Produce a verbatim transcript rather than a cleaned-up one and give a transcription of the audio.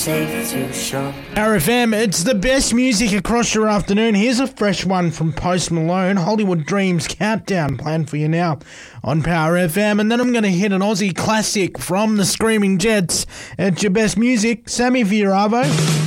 Safe to show. R F M, it's the best music across your afternoon. Here's a fresh one from Post Malone, Hollywood Dreams Countdown, planned for you now on Power F M. And then I'm going to hit an Aussie classic from the Screaming Jets. It's your best music, Sammy Fioravo.